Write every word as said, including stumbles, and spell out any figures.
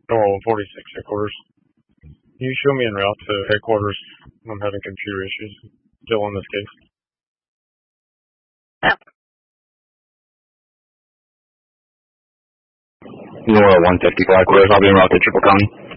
Oh, forty-six headquarters. Can you show me en route to headquarters? I'm having computer issues still on this case. Nora one fifty-five, Chris. I'll be en route to Triple County.